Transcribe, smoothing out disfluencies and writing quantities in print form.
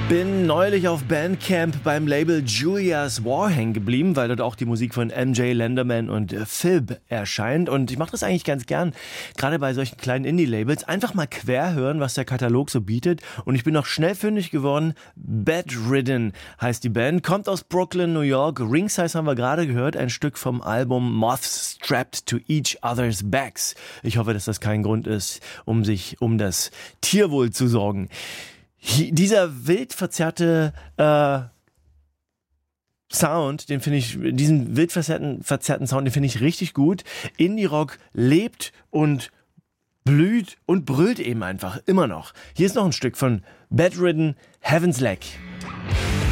Bin neulich auf Bandcamp beim Label Julia's War hängen geblieben, weil dort auch die Musik von MJ Lenderman und Phib erscheint. Und ich mache das eigentlich ganz gern, gerade bei solchen kleinen Indie-Labels, einfach mal quer hören, was der Katalog so bietet. Und ich bin noch schnell fündig geworden. Bedridden heißt die Band, kommt aus Brooklyn, New York. Ring-Size haben wir gerade gehört, ein Stück vom Album Moths Strapped to Each Other's Backs. Ich hoffe, dass das kein Grund ist, um sich um das Tierwohl zu sorgen. Dieser wild verzerrte Sound, diesen wild verzerrten Sound, den finde ich richtig gut. Indie-Rock lebt und blüht und brüllt eben einfach, immer noch. Hier ist noch ein Stück von Bedridden, Heaven's Lack.